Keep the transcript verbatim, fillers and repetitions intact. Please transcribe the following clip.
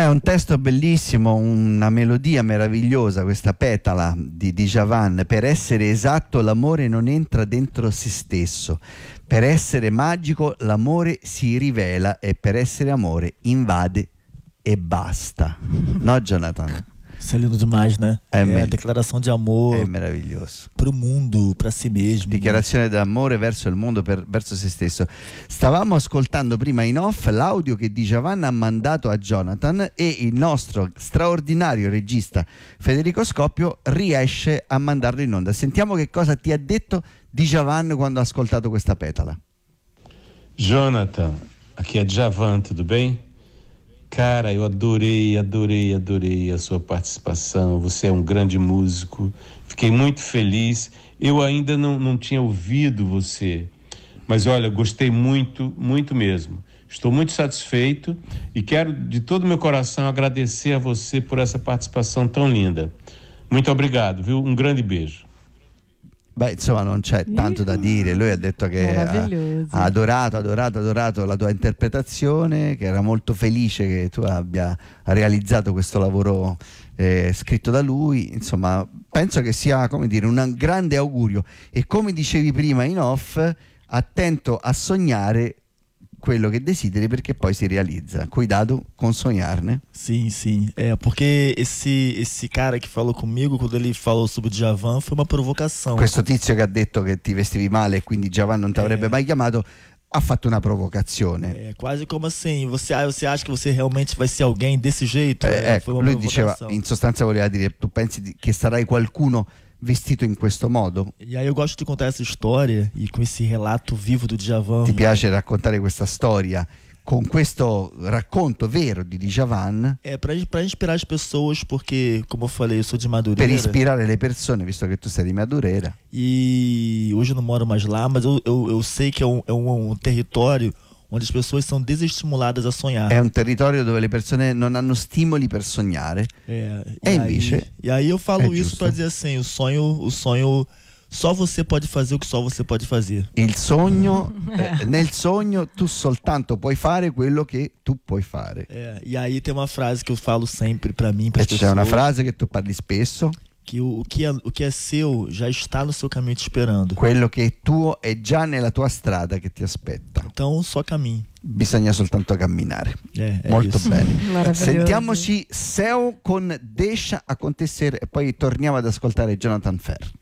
un testo bellissimo, una melodia meravigliosa, questa Petala di Djavan. Per essere esatto, l'amore non entra dentro se stesso. Per essere magico, l'amore si rivela, e per essere amore invade e basta. No, Jonathan? Isso é lindo demais, né? É, É, me- a declaração de amor È meraviglioso. pro mundo, pra si mesmo. Dichiarazione d'amore verso il mondo, per- verso se stesso. Stavamo ascoltando prima in off l'audio che Djavan ha mandato a Jonathan, e il nostro straordinario regista Federico Scoppio riesce a mandarlo in onda. Sentiamo che cosa ti ha detto Djavan quando ha ascoltato questa Petala. Jonathan, aqui é Djavan, tudo bem? Cara, eu adorei, adorei, adorei a sua participação. Você é um grande músico. Fiquei muito feliz. Eu ainda não, não tinha ouvido você, mas olha, gostei muito, muito mesmo. Estou muito satisfeito e quero de todo o meu coração agradecer a você por essa participação tão linda. Muito obrigado, viu? Um grande beijo. Beh, insomma, non c'è tanto da dire. Lui ha detto che ha, Meraviglioso. ha adorato, adorato, adorato la tua interpretazione, che era molto felice che tu abbia realizzato questo lavoro eh, scritto da lui. Insomma, penso che sia, come dire, un grande augurio. E come dicevi prima in off, attento a sognare quello che desideri, perché poi si realizza. Cuidado con sognarne. Sim, sim. É, porque esse, esse cara que falou comigo, quando ele falou sobre o Djavan, foi uma provocação. Questo tizio che ha detto che ti vestivi male e quindi Djavan non ti avrebbe Eh. mai chiamato, ha fatto una provocazione. É quase como assim, você, ah, você acha que você realmente vai ser alguém desse jeito? Eh, É, ecco, foi uma lui diceva, provocação. in sostanza voleva dire, tu pensi di- che sarai qualcuno vestito in questo modo? E aí eu gosto de contar essa história e com esse relato vivo do Djavan. Ti piace raccontare questa storia con questo racconto vero di Djavan, É pra, pra inspirar as pessoas, porque, como eu falei, eu sou de per Madureira. ispirare le persone, visto che tu sei di Madureira. E hoje eu não moro mais lá, mas eu, eu, eu sei que é, um, é um, um território onde as pessoas são desestimuladas a sonhar. È un territorio dove le persone non hanno stimoli per sognare. É, É, e, aí, bicho, e aí eu falo é isso justo. pra dizer assim, o sonho, o sonho, só você pode fazer o que só você pode fazer. Il sogno, eh, nel sogno tu soltanto puoi fare quello che tu puoi fare. É, e aí tem uma frase que eu falo sempre pra mim, para E as c'è pessoas, una frase che tu parli spesso: que o, o, que é, o que é seu já está no seu caminho te esperando. quello che è tuo è già nella tua strada che ti aspetta. Então só caminhe. Bisogna soltanto camminare. É, é Molto isso. bene. Meraviglioso. Sentiamoci Seo con Deixa Acontecer e poi torniamo ad ascoltare Jonathan Ferr.